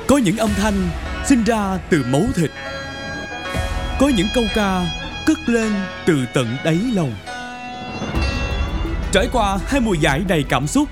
Có những âm thanh sinh ra từ máu thịt, có những câu ca cất lên từ tận đáy lòng. Trải qua 2 mùa giải đầy cảm xúc,